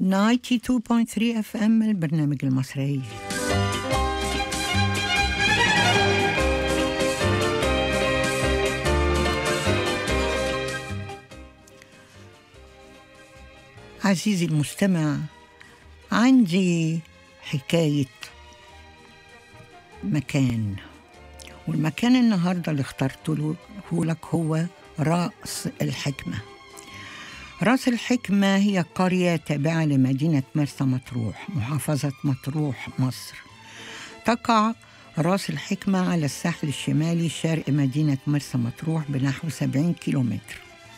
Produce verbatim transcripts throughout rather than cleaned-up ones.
تسعة وتسعين فاصلة ثلاثة اف ام البرنامج المصري. عزيزي المستمع، عندي حكاية مكان، والمكان النهاردة اللي اخترته لك هو رأس الحكمة. رأس الحكمة هي قرية تابعة لمدينة مرسى مطروح، محافظة مطروح، مصر. تقع رأس الحكمة على الساحل الشمالي شرق مدينة مرسى مطروح بنحو سبعين كيلومتر.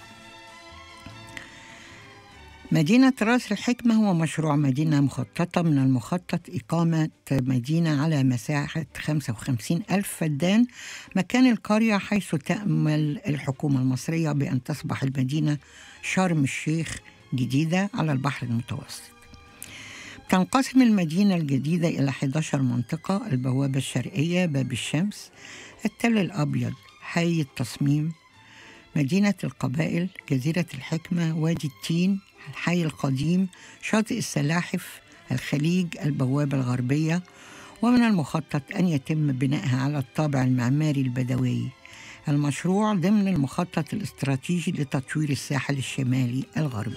مدينة رأس الحكمة هو مشروع مدينة مخططة من المخطط إقامة مدينة على مساحة خمسة وخمسين ألف فدان مكان القرية، حيث تأمل الحكومة المصرية بأن تصبح المدينة شرم الشيخ جديدة على البحر المتوسط. تنقسم المدينة الجديدة إلى إحدى عشرة منطقة: البوابة الشرقية، باب الشمس، التل الأبيض، حي التصميم، مدينة القبائل، جزيرة الحكمة، وادي التين، الحي القديم، شاطئ السلاحف، الخليج، البوابة الغربية. ومن المخطط أن يتم بنائها على الطابع المعماري البدوي. المشروع ضمن المخطط الاستراتيجي لتطوير الساحل الشمالي الغربي.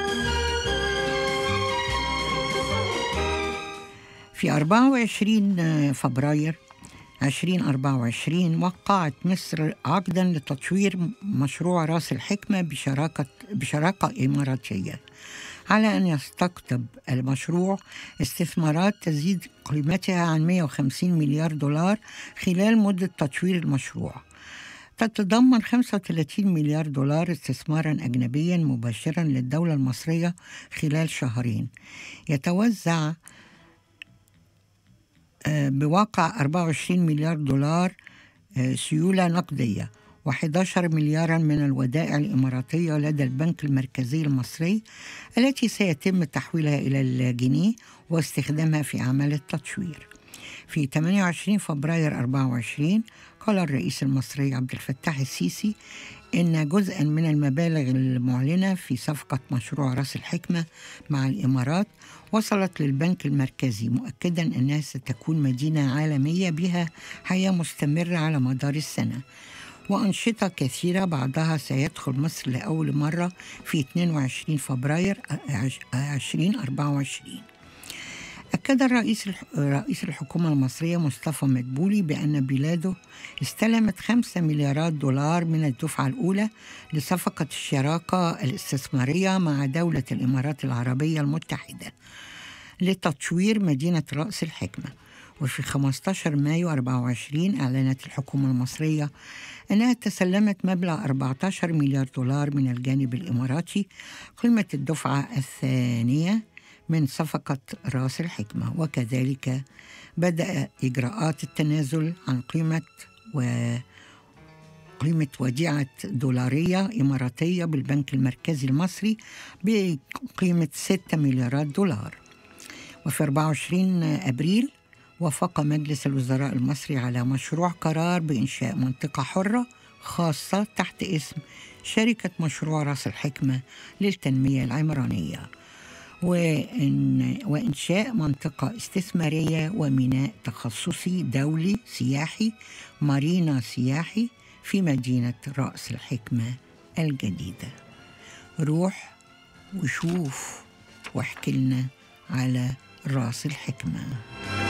في أربعة وعشرين فبراير ألفين وأربعة وعشرين وقعت مصر عقداً لتطوير مشروع رأس الحكمة بشراكة بشراكة إماراتية، على أن يستقطب المشروع استثمارات تزيد قيمتها عن مئة وخمسين مليار دولار خلال مدة تطوير المشروع. تتضمن خمسة وثلاثين مليار دولار استثماراً أجنبياً مباشراً للدولة المصرية خلال شهرين، يتوزع بواقع أربعة وعشرين مليار دولار سيولة نقدية، وأحد عشر ملياراً من الودائع الإماراتية لدى البنك المركزي المصري، التي سيتم تحويلها إلى الجنيه واستخدامها في عمل التطوير. في ثمانية وعشرين فبراير أربعة وعشرين قال الرئيس المصري عبد الفتاح السيسي إن جزءاً من المبالغ المعلنة في صفقة مشروع رأس الحكمة مع الإمارات وصلت للبنك المركزي، مؤكداً أنها ستكون مدينة عالمية بها حياة مستمرة على مدار السنة، وأنشطة كثيرة بعضها سيدخل مصر لأول مرة في اثنين وعشرين فبراير ألفين وأربعة وعشرين. أكد الرئيس رئيس الحكومة المصرية مصطفى مدبولي بأن بلاده استلمت خمسة مليارات دولار من الدفعة الأولى لصفقة الشراكة الاستثمارية مع دولة الإمارات العربية المتحدة لتطوير مدينة رأس الحكمة. وفي خمسة عشر مايو أربعة وعشرين أعلنت الحكومة المصرية أنها تسلمت مبلغ أربعة عشر مليار دولار من الجانب الإماراتي، قيمة الدفعة الثانية من صفقة رأس الحكمة. وكذلك بدأ إجراءات التنازل عن قيمة وقيمة وديعة دولارية إماراتية بالبنك المركزي المصري بقيمة ستة مليارات دولار. وفي أربعة وعشرين أبريل وافق مجلس الوزراء المصري على مشروع قرار بإنشاء منطقة حرة خاصة تحت اسم شركة مشروع رأس الحكمة للتنمية العمرانية، وإن وإنشاء منطقة استثمارية وميناء تخصصي دولي سياحي، مارينا سياحي، في مدينة رأس الحكمة الجديدة. روح وشوف واحكي لنا على رأس الحكمة.